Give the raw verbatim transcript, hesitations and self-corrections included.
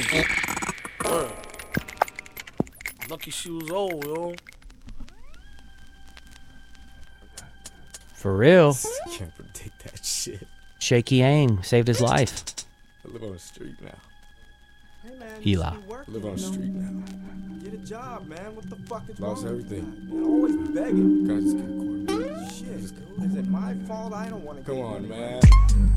Lucky she was old, yo. For real. Can't predict that shit. Shaky Ang saved his life. I live on the street now. Hey man, Eli. I live on the street now. Get a job, man. What the fuck is Lost wrong with everything. that? Man, always begging. Guys just can't court. Shit, dude. Is it my fault? I don't want to. Come on, man.